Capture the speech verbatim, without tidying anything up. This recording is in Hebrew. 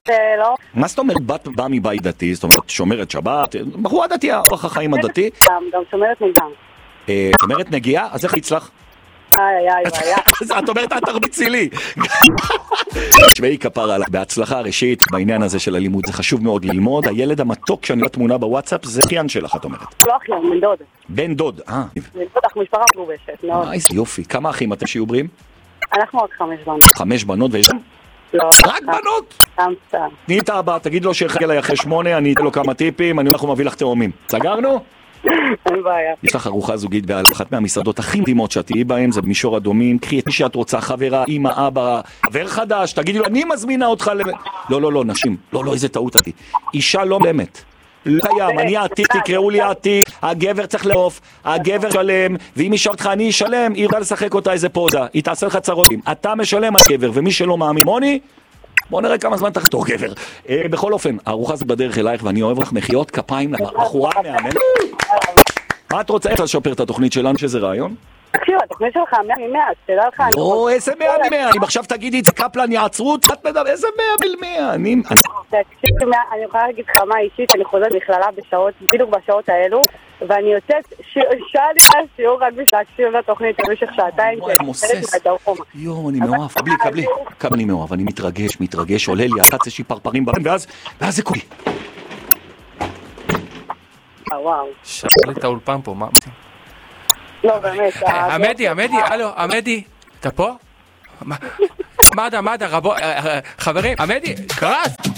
לא. מה זאת אומרת, בת באה מבית דתי, זאת אומרת, שומרת שבת, בחורה דתייה, אורח החיים הדתי. גם שומרת נגיעה. שומרת נגיעה? אז איך יצלח? איי, איי, איי. את אומרת, את תרביצי לי. תשמעי כפרה, בהצלחה ראשית בעניין הזה של הלימוד, זה חשוב מאוד ללמוד. הילד המתוק שאני רואה תמונה בוואטסאפ, זה אחיין שלך, את אומרת. לא אחיין, בן דוד. בן דוד, אה. בן דוד, אנחנו משפחה מגובשת, מאוד. איזה יופי, כמה אחים אתם שיהיו בריאים? אנחנו רק חמש בנות. חמש בנות ויש... לא. רק בנות? סתם סתם. תני את האבא, תגיד לו שיחכה לי אחרי שמונה, אני אתן לו כמה טיפים, אני הולך ומביא לך תאומים. סגרנו? אין בעיה. יש לך ארוחה זוגית באחת מהמסעדות הכי מדהימות שאת תהיי בהם, זה במישור אדומים, קחי את מי שאת רוצה, חברה, אמא, אבא, חבר חדש, תגידי לו, אני מזמינה אותך ל... לא, לא, לא, נשים, לא, לא, איזה טעות אותי. אישה לא באמת. לא קיים, אני העתיק, תקראו לי העתיק, הגבר צריך לעוף, הגבר שלם, ואם אישה אותך אני אשלם, היא רוצה לשחק אותה איזה פוזה, היא תעשה לך צרות. אתה משלם על גבר, ומי שלא מאמין, מוני, בוא נראה כמה זמן תחתור גבר. בכל אופן, הארוחה זה בדרך אלייך, ואני אוהב לך מחיאות כפיים לבחורה מהמם. מה את רוצה? איך לשפר את התוכנית שלנו, שזה רעיון? תקשיב, התוכנית שלך מאה ממאה, תדע לך... לא, איזה מאה ממאה? אם עכשיו תגידי את זה, קפלן יעצרו אותך, את מדבר, איזה מאה ממאה? אני... תקשיב, אני יכולה להגיד לך מה אישית, אני חוזרת בכללה בשעות, בדיוק בשעות האלו, ואני יוצאת שעה לפני שיעור רק בשביל להקשיב לתוכנית במשך שעתיים. וואי, מוסס. יואו, אני מאוהב. קבלי, קבלי. כמה אני מאוהב, אני מתרגש, מתרגש, עולה לי, הקץ יש לי פרפרים בהם, ואז, ואז זה קולי. וואו. שאל לי את האולפן פה, מה? לא, באמת. עמדי, עמדי, הלו, עמדי, אתה פה? מד"א, מד"א, רבו, חברים, עמדי, קרס!